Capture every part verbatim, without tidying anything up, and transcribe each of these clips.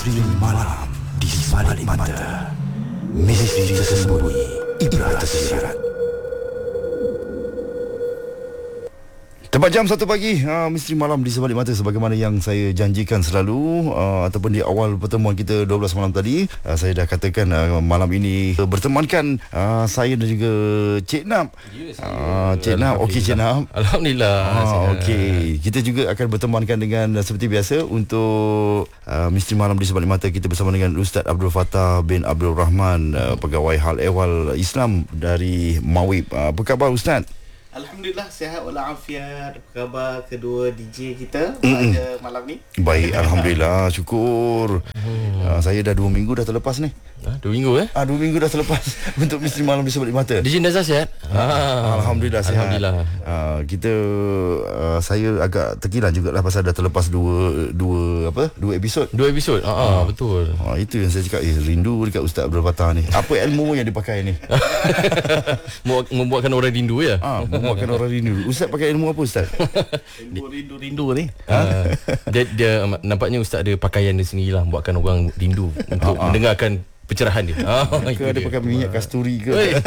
Misteri malam di sebalik mata. Misteri tersembunyi, ibrat tersirat. Tepat jam satu pagi, uh, Misteri Malam di Sebalik Mata, sebagaimana yang saya janjikan selalu, uh, ataupun di awal pertemuan kita dua belas malam tadi, uh, saya dah katakan uh, malam ini uh, bertemankan uh, saya dan juga Cik Nap. Yes, uh, Cik Nap, okey Cik Nap. Alhamdulillah. Ah, okey. Kita juga akan bertemankan dengan uh, seperti biasa untuk uh, Misteri Malam di Sebalik Mata. Kita bersama dengan Ustaz Abdul Fattah bin Abdul Rahman, uh, pegawai hal ehwal Islam dari Mawib. Uh, apa khabar Ustaz? Alhamdulillah, sihat walafiat. Apa khabar kedua D J kita pada malam ni? Baik, Alhamdulillah, syukur. hmm. uh, Saya dah dua minggu dah terlepas ni. Ha, dua minggu eh? Ah, dua minggu dah terlepas untuk Misteri Malam di Sebalik Mata. D J Nazar sihat? Ah, Alhamdulillah sihat. Alhamdulillah. Uh, kita uh, saya agak terkilan jugalah pasal dah terlepas dua dua apa? Dua episod. Dua episod. Ha, ah, betul. Ah, itu yang saya cakap, eh rindu dekat Ustaz Abdul Fattah ni. Apa ilmu yang dipakai ni? Membuatkan orang rindu ya? Ah, membuatkan orang rindu. Ustaz pakai ilmu apa Ustaz? Ilmu rindu-rindu ni. Ha? dia, dia nampaknya Ustaz ada pakaian dia sendirilah, buatkan orang rindu untuk Ah, ah. mendengarkan pencerahan dia. Ah, Ke ada pakai minyak kasturi ke? Oi.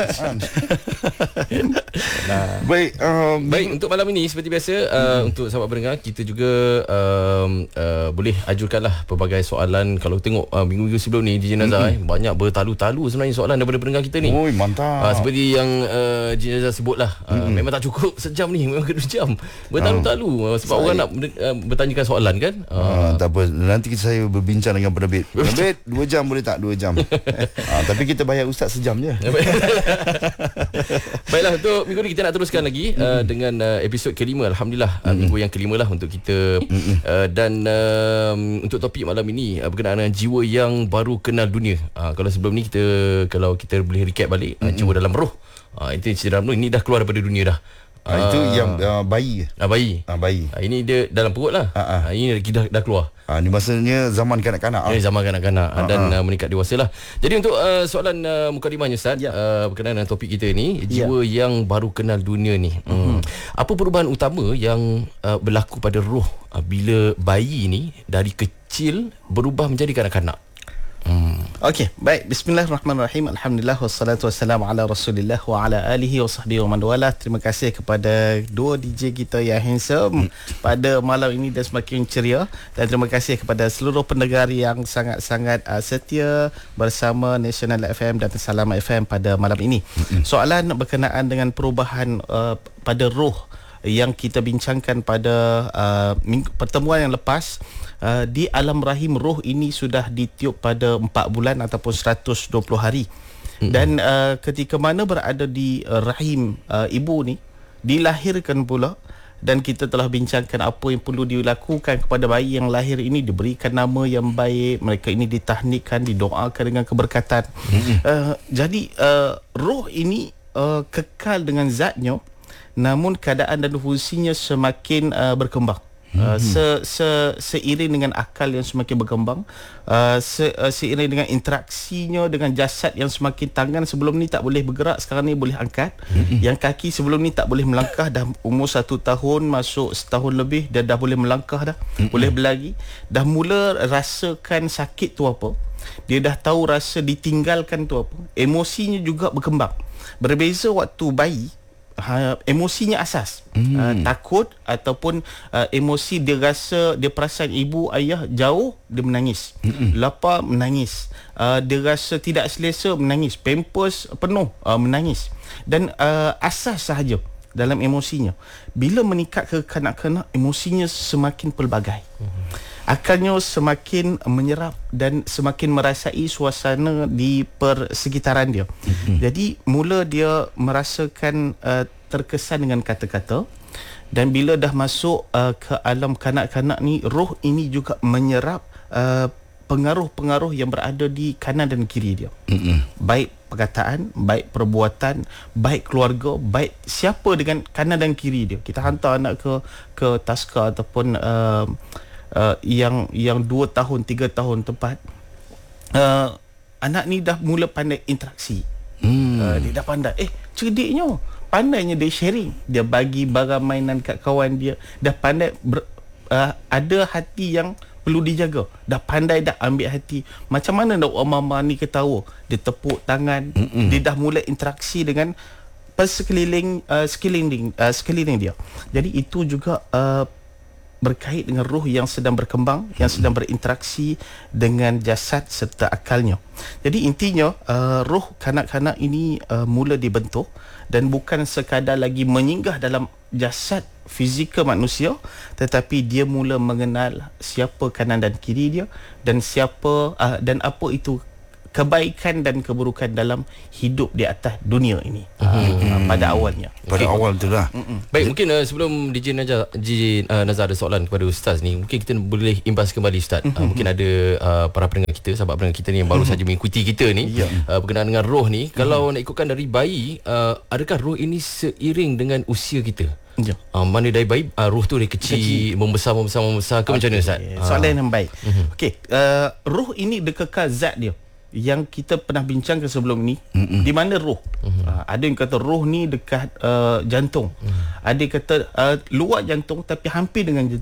Nah. Baik, um, Baik, untuk malam ini seperti biasa, uh, hmm. untuk sahabat pendengar, kita juga um, uh, boleh ajukanlah pelbagai soalan. Kalau tengok uh, minggu-minggu sebelum ni D J Nazar, hmm. eh, banyak bertalu-talu sebenarnya soalan daripada pendengar kita ni. Oi, mantap. Uh, seperti yang uh, D J Nazar sebutlah, uh, hmm. memang tak cukup sejam ni, memang kedua jam bertalu-talu uh, sebab Saya... orang nak uh, bertanyakan soalan kan. Uh, uh, tak apa, nanti saya berbincang dengan penerbit. Penerbit dua jam boleh tak? Dua jam. uh, tapi kita bayar ustaz sejam je. Baiklah, untuk minggu ni kita nak teruskan lagi mm-hmm. uh, dengan uh, episod kelima. Alhamdulillah, mm-hmm. uh, minggu yang kelima lah untuk kita. mm-hmm. uh, Dan um, untuk topik malam ini uh, berkenaan dengan jiwa yang baru kenal dunia. uh, Kalau sebelum ni kita, kalau kita boleh recap balik, mm-hmm. uh, jiwa dalam roh, uh, itu jiwa dalam roh ini dah keluar daripada dunia dah. uh, Itu yang uh, bayi. uh, Bayi uh, Bayi uh, Ini dia dalam perut lah. uh, uh. Uh, Ini dah, dah keluar. Ah, ni maksudnya zaman kanak-kanak. Ini zaman kanak-kanak ah, dan ah. uh, meningkat dewasa lah. Jadi untuk uh, soalan uh, mukadimahnya Ustaz, ya. uh, berkenaan dengan topik kita ni, jiwa ya. yang baru kenal dunia ni. Hmm. Apa perubahan utama yang uh, berlaku pada roh uh, bila bayi ni dari kecil berubah menjadi kanak-kanak? Hmm. Okey, baik. Bismillahirrahmanirrahim. Alhamdulillah wassalatu wassalamu ala Rasulillah wa ala alihi wa sahbihi wa man wala. Terima kasih kepada dua D J kita yang handsome hmm. pada malam ini dan semakin ceria, dan terima kasih kepada seluruh pendengar yang sangat-sangat uh, setia bersama National F M dan Salam F M pada malam ini. Hmm. Soalan berkenaan dengan perubahan uh, pada roh yang kita bincangkan pada uh, minggu, pertemuan yang lepas. Uh, di alam rahim roh ini sudah ditiup pada empat bulan ataupun seratus dua puluh hari. Mm-hmm. Dan uh, ketika mana berada di uh, rahim uh, ibu ni, dilahirkan pula, dan kita telah bincangkan apa yang perlu dilakukan kepada bayi yang lahir ini. Diberikan nama yang baik, mereka ini ditahnikkan, didoakan dengan keberkatan. Mm-hmm. uh, Jadi uh, roh ini uh, kekal dengan zatnya, namun keadaan dan fungsinya semakin uh, berkembang. Uh, se, se, seiring dengan akal yang semakin berkembang, uh, se, uh, seiring dengan interaksinya dengan jasad yang semakin, tangan sebelum ni tak boleh bergerak, sekarang ni boleh angkat. Mm-hmm. Yang kaki sebelum ni tak boleh melangkah, dah umur satu tahun masuk setahun lebih, dia dah boleh melangkah dah. Mm-hmm. Boleh berlari, dah mula rasakan sakit tu apa, dia dah tahu rasa ditinggalkan tu apa. Emosinya juga berkembang. Berbeza waktu bayi, Ha, emosinya asas, hmm. uh, takut ataupun uh, emosi dia rasa, dia perasan ibu ayah jauh, dia menangis. hmm. Lapar, menangis. uh, Dia rasa tidak selesa, menangis. Pampers penuh, uh, menangis. Dan uh, asas sahaja dalam emosinya. Bila meningkat ke kanak-kanak, emosinya semakin pelbagai. hmm. Akalnya semakin menyerap dan semakin merasai suasana di persekitaran dia. Mm-hmm. Jadi mula dia merasakan uh, terkesan dengan kata-kata, dan bila dah masuk uh, ke alam kanak-kanak ni, roh ini juga menyerap uh, pengaruh-pengaruh yang berada di kanan dan kiri dia. Mm-hmm. Baik perkataan, baik perbuatan, baik keluarga, baik siapa dengan kanan dan kiri dia. Kita hantar anak ke ke taska ataupun uh, Uh, yang yang dua tahun, tiga tahun tempat, uh, anak ni dah mula pandai interaksi. hmm. uh, Dia dah pandai, eh cerdiknya, pandainya dia sharing, dia bagi barang mainan kat kawan dia, dah pandai ber, uh, ada hati yang perlu dijaga. Dah pandai dah ambil hati. Macam mana nak mama ni ketawa? Dia tepuk tangan, Mm-mm. dia dah mula interaksi dengan sekeliling uh, sekeliling uh, sekeliling dia. Jadi itu juga uh, berkait dengan roh yang sedang berkembang, yang sedang berinteraksi dengan jasad serta akalnya. Jadi intinya uh, roh kanak-kanak ini uh, mula dibentuk dan bukan sekadar lagi menyinggah dalam jasad fizikal manusia, tetapi dia mula mengenal siapa kanan dan kiri dia dan siapa uh, dan apa itu kebaikan dan keburukan dalam hidup di atas dunia ini. Hmm. uh, pada awalnya. Pada okay. awal tu lah. Mm-mm. Baik, mungkin uh, sebelum D J Nazar, D J uh, Nazar ada soalan kepada Ustaz ni, mungkin kita boleh imbas kembali Ustaz. Mm-hmm. Uh, mungkin ada uh, para pendengar kita, sahabat pendengar kita ni yang baru mm-hmm. saja mengikuti kita ni, yeah. uh, berkenaan dengan roh ni. Mm-hmm. Kalau nak ikutkan dari bayi, uh, adakah roh ini seiring dengan usia kita? Ya. Uh, mana dari bayi uh, roh tu dari kecil, kecil. membesar membesar membesar ke okay. macam mana Ustaz? Soalan yang baik. Mm-hmm. Okey, uh, roh ini dia kekal zat dia yang kita pernah bincangkan sebelum ni. Mm-mm. Di mana roh? Mm-hmm. Uh, ada yang kata roh ni dekat uh, jantung. Mm. Ada yang kata uh, luar jantung tapi hampir dengan